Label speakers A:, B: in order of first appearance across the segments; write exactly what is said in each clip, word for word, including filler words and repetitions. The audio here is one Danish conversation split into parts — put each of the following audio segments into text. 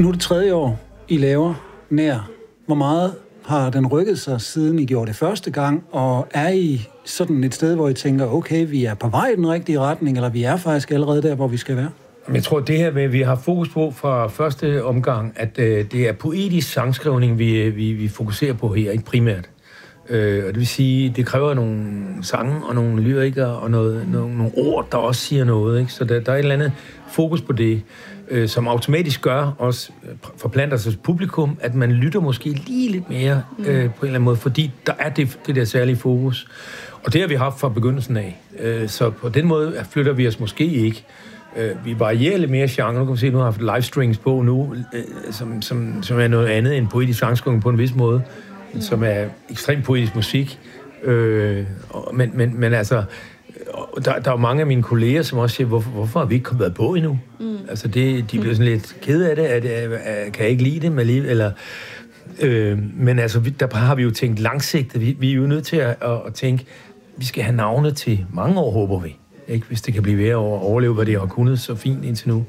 A: Nu er det tredje år, I laver Nær. Hvor meget har den rykket sig, siden I gjorde det første gang? Og er I sådan et sted, hvor I tænker, okay, vi er på vej i den rigtige retning, eller vi er faktisk allerede der, hvor vi skal være?
B: Jeg tror, det her med, at vi har fokus på fra første omgang, at øh, det er poetisk sangskrivning, vi, vi, vi fokuserer på her, ikke primært. Øh, og det vil sige, det kræver nogle sange og nogle lyrikere og noget, nogle, nogle ord, der også siger noget. Ikke? Så der, der er et eller andet fokus på det, øh, som automatisk gør også forplanter sig til publikum, at man lytter måske lige lidt mere øh, på en eller anden måde, fordi der er det, det der særlige fokus. Og det har vi haft fra begyndelsen af. Øh, så på den måde flytter vi os måske ikke. Øh, vi varierer lidt mere genre. Nu kan vi se, at nu har vi haft livestrings på nu, øh, som, som, som er noget andet end poetisk sangskrivning på en vis måde, mm. som er ekstremt poetisk musik. Øh, men, men, men altså, der, der er jo mange af mine kolleger, som også siger, hvorfor, hvorfor har vi ikke været på endnu? Mm. Altså, det, de bliver sådan lidt kede af det, at, at, at, kan jeg ikke lide det med liv, eller... Øh, men altså, der har vi jo tænkt langsigtet. Vi, vi er jo nødt til at, at, at tænke, vi skal have navne til mange år, håber vi. Ikke? Hvis det kan blive ved at overleve, hvad det har kunnet så fint indtil nu.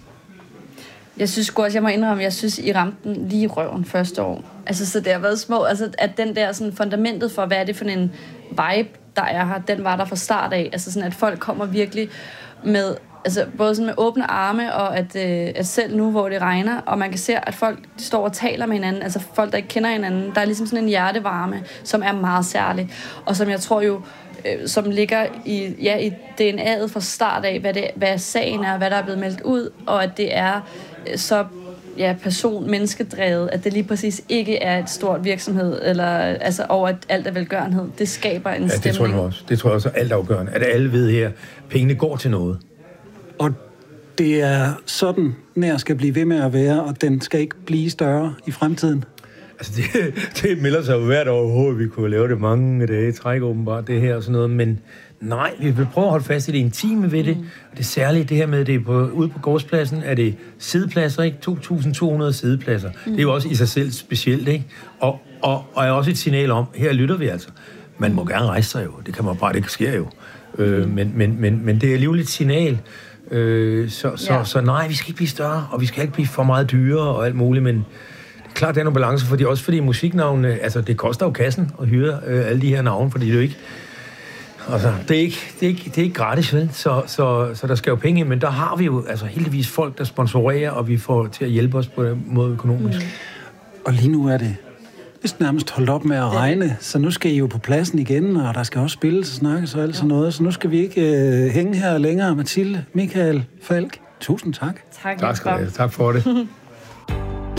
C: Jeg synes sgu også, jeg må indrømme, jeg synes, I ramte den lige i røven første år. Altså, så det har været små, altså, at den der sådan, fundamentet for, hvad er det for en vibe, der er her, den var der fra start af. Altså sådan, at folk kommer virkelig med, altså både sådan med åbne arme, og at, øh, at selv nu, hvor det regner, og man kan se, at folk de står og taler med hinanden, altså folk, der ikke kender hinanden, der er ligesom sådan en hjertevarme, som er meget særlig, og som jeg tror jo, øh, som ligger i, ja, i D N A'et fra start af, hvad, det, hvad sagen er, hvad der er blevet meldt ud, og at det er øh, så ja, person, menneskedrevet, at det lige præcis ikke er et stort virksomhed, eller altså over at alt er velgørenhed. Det skaber en
B: ja,
C: stemning.
B: Det tror jeg også. Det tror jeg også er alt afgørende, at alle ved her, pengene går til noget.
A: Og det er sådan, Nær skal blive ved med at være, og den skal ikke blive større i fremtiden?
B: Altså, det, det melder sig jo hvert år, at vi kunne lave det mange dage i træk, åbenbart, det her og sådan noget, men nej, vi vil prøve at holde fast i det intime ved det, mm. og det særlige, det her med, det er på, ude på gårdspladsen, er det sidepladser, ikke? to tusind to hundrede sidepladser. Mm. Det er jo også i sig selv specielt, ikke? Og, og, og er også et signal om, her lytter vi altså. Man må gerne rejse sig jo, det kan man bare, det sker jo. Mm. Øh, men, men, men, men det er alligevel et signal. Øh, så, så, ja. så nej, vi skal ikke blive større, og vi skal ikke blive for meget dyrere og alt muligt, men det er klart, der er nogle balance, fordi også fordi musiknavnene, altså det koster jo kassen at hyre øh, alle de her navne, fordi det er jo ikke, altså det er ikke, det er ikke, det er ikke gratis, vel? Så, så, så der skal jo penge, men der har vi jo altså heldigvis folk, der sponsorerer, og vi får til at hjælpe os på den måde økonomisk. Mm.
A: Og lige nu er det vist nærmest holdt op med at regne, så nu skal I jo på pladsen igen, og der skal også spilles og snakkes og alt sådan noget, så nu skal vi ikke øh, hænge her længere. Mathilde, Michael, Falk, tusind tak.
C: Tak,
B: tak, skal tak for det.